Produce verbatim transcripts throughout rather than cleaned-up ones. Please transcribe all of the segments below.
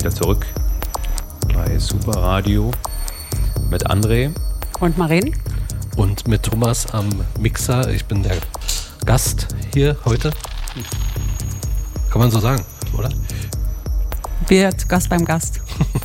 wieder zurück bei Super Radio mit André und Maren und mit Thomas am Mixer. Ich bin der Gast hier heute. Kann man so sagen, oder? Wir zu Gast beim Gast.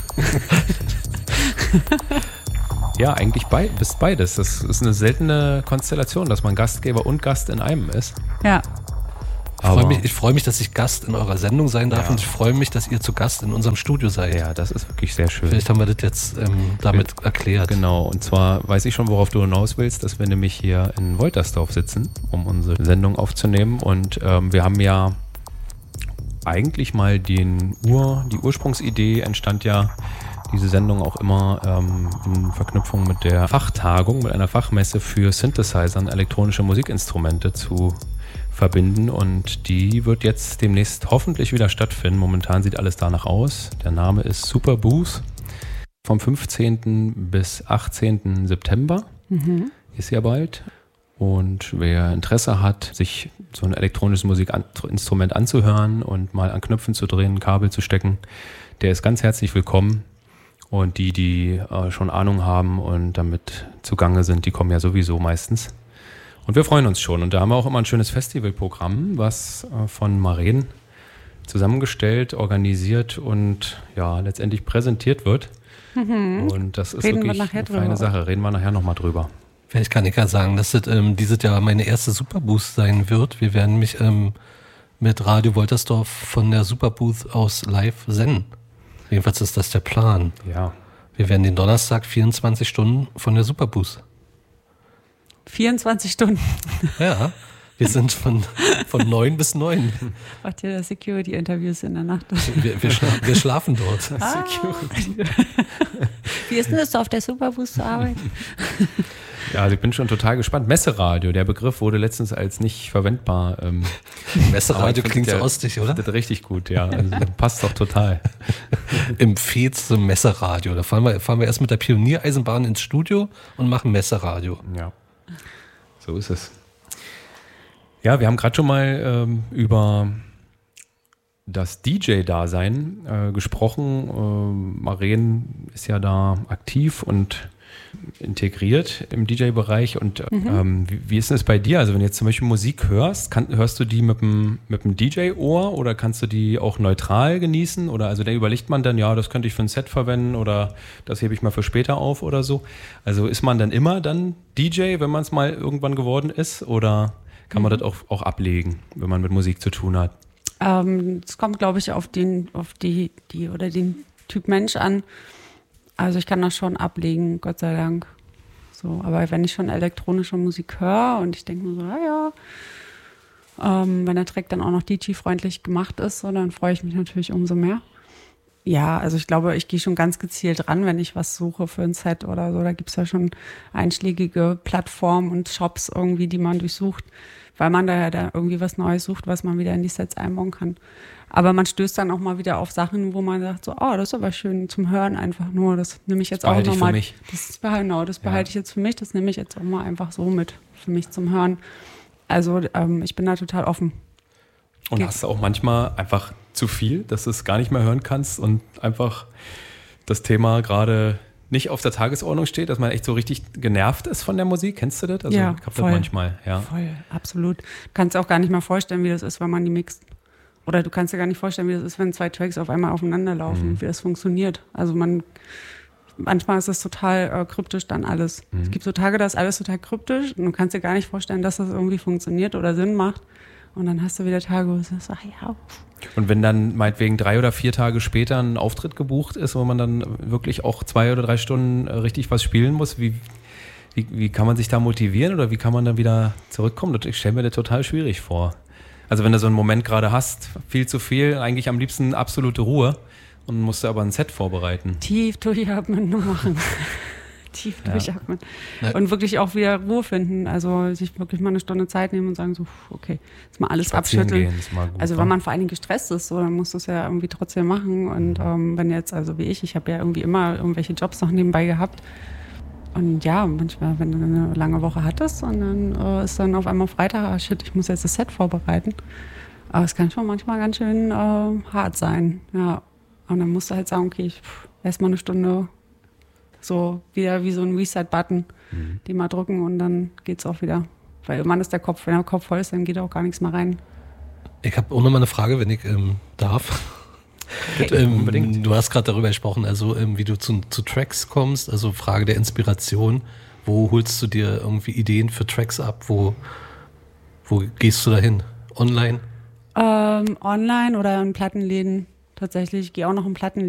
Ja, eigentlich bei, bist beides. Das ist eine seltene Konstellation, dass man Gastgeber und Gast in einem ist. Ja. Ich freue mich, ich freu mich, dass ich Gast in eurer Sendung sein darf, ja. Und ich freue mich, dass ihr zu Gast in unserem Studio seid. Ja, das ist wirklich sehr schön. Vielleicht haben wir das jetzt ähm, damit wir, erklärt. Genau, und zwar weiß ich schon, worauf du hinaus willst, dass wir nämlich hier in Woltersdorf sitzen, um unsere Sendung aufzunehmen. Und ähm, wir haben ja eigentlich mal den Ur, die Ursprungsidee entstand ja diese Sendung auch immer ähm, in Verknüpfung mit der Fachtagung, mit einer Fachmesse für Synthesizer und elektronische Musikinstrumente zu verbinden, und die wird jetzt demnächst hoffentlich wieder stattfinden. Momentan sieht alles danach aus. Der Name ist Superbooth. Vom fünfzehnten bis achtzehnten September mhm. ist ja bald. Und wer Interesse hat, sich so ein elektronisches Musikinstrument anzuhören und mal an Knöpfen zu drehen, Kabel zu stecken, der ist ganz herzlich willkommen. Und die, die äh, schon Ahnung haben und damit zugange sind, die kommen ja sowieso meistens. Und wir freuen uns schon. Und da haben wir auch immer ein schönes Festivalprogramm, was äh, von Maren zusammengestellt, organisiert und ja letztendlich präsentiert wird. Mhm. Und das ist Reden wirklich eine feine Sache. Reden wir nachher nochmal drüber. Vielleicht kann ich ja sagen, dass das ähm, dieses Jahr meine erste Superbooth sein wird. Wir werden mich ähm, mit Radio Woltersdorf von der Superbooth aus live senden. Jedenfalls ist das der Plan. Ja. Wir werden den Donnerstag vierundzwanzig Stunden von der Superbooth. vierundzwanzig Stunden? Ja, wir sind von, von neun bis neun. Macht ihr das Security-Interviews in der Nacht? Wir, wir, schla- wir schlafen dort. Ah. Wie ist denn das, auf der Superbooth zu arbeiten? Ja, also ich bin schon total gespannt. Messeradio, der Begriff wurde letztens als nicht verwendbar. Ähm, Messeradio klingt so ostig, oder? Das ist richtig gut, ja. Also passt doch total. Im Fez zum Messeradio. Da fahren wir, fahren wir erst mit der Pioniereisenbahn ins Studio und machen Messeradio. Ja, so ist es. Ja, wir haben gerade schon mal ähm, über das D J-Dasein äh, gesprochen. Äh, Maren ist ja da aktiv und integriert im D J-Bereich. Und mhm. ähm, wie, wie ist denn das bei dir? Also wenn du jetzt zum Beispiel Musik hörst, kann, hörst du die mit dem, mit dem D J-Ohr oder kannst du die auch neutral genießen? Oder also da überlegt man dann, ja, das könnte ich für ein Set verwenden oder das hebe ich mal für später auf oder so. Also ist man dann immer dann D J, wenn man es mal irgendwann geworden ist? Oder kann man mhm. das auch, auch ablegen, wenn man mit Musik zu tun hat? Ähm, es kommt, glaube ich, auf den, auf die, die oder den Typ Mensch an. Also ich kann das schon ablegen, Gott sei Dank. So, aber wenn ich schon elektronische Musik höre und ich denke mir so, ja, ja, ähm, wenn der Track dann auch noch D J-freundlich gemacht ist, so, dann freue ich mich natürlich umso mehr. Ja, also ich glaube, ich gehe schon ganz gezielt ran, wenn ich was suche für ein Set oder so. Da gibt es ja schon einschlägige Plattformen und Shops irgendwie, die man durchsucht, weil man da ja da irgendwie was Neues sucht, was man wieder in die Sets einbauen kann. Aber man stößt dann auch mal wieder auf Sachen, wo man sagt so, oh, das ist aber schön zum Hören einfach nur. Das nehme ich jetzt das auch nochmal. Das ist genau, das behalte ja. ich jetzt für mich. Das nehme ich jetzt auch mal einfach so mit für mich zum Hören. Also ähm, ich bin da total offen. Und Geht. Hast du auch manchmal einfach zu viel, dass du es gar nicht mehr hören kannst und einfach das Thema gerade nicht auf der Tagesordnung steht, dass man echt so richtig genervt ist von der Musik? Kennst du das? Also ja, ich hab voll. Das manchmal. Ja. Voll, absolut. Du kannst dir auch gar nicht mal vorstellen, wie das ist, wenn man die mixt. Oder du kannst dir gar nicht vorstellen, wie das ist, wenn zwei Tracks auf einmal aufeinander laufen, mhm. wie das funktioniert. Also man, manchmal ist das total äh, kryptisch dann alles. Mhm. Es gibt so Tage, da ist alles total kryptisch und du kannst dir gar nicht vorstellen, dass das irgendwie funktioniert oder Sinn macht. Und dann hast du wieder Tage, wo du sagst, ach ja. Und wenn dann meinetwegen drei oder vier Tage später ein Auftritt gebucht ist, wo man dann wirklich auch zwei oder drei Stunden richtig was spielen muss, wie, wie, wie kann man sich da motivieren oder wie kann man dann wieder zurückkommen? Ich stelle mir das total schwierig vor. Also wenn du so einen Moment gerade hast, viel zu viel, eigentlich am liebsten absolute Ruhe und musst du aber ein Set vorbereiten. Tief durchatmen nur machen. Tief ja. durchatmen. Und wirklich auch wieder Ruhe finden. Also sich wirklich mal eine Stunde Zeit nehmen und sagen so, okay, jetzt mal alles Spazieren abschütteln. Gehen, ist mal gut, also wa? wenn man vor allen Dingen gestresst ist, so, dann musst du es ja irgendwie trotzdem machen. Und ähm, wenn jetzt, also wie ich, ich habe ja irgendwie immer irgendwelche Jobs noch nebenbei gehabt. Und ja, manchmal, wenn du eine lange Woche hattest und dann äh, ist dann auf einmal Freitag, ah shit, ich muss jetzt das Set vorbereiten. Aber es kann schon manchmal ganz schön äh, hart sein, ja. Und dann musst du halt sagen, okay, ich erstmal eine Stunde so wieder wie so ein Reset-Button, mhm. den mal drücken und dann geht's auch wieder. Weil irgendwann ist der Kopf, wenn der Kopf voll ist, dann geht auch gar nichts mehr rein. Ich habe auch noch mal eine Frage, wenn ich ähm, darf. Okay, ähm, unbedingt. Du hast gerade darüber gesprochen, also ähm, wie du zu, zu Tracks kommst, also Frage der Inspiration. Wo holst du dir irgendwie Ideen für Tracks ab? Wo, wo gehst du da hin? Online? Ähm, online oder in Plattenläden tatsächlich. Ich gehe auch noch in Plattenläden.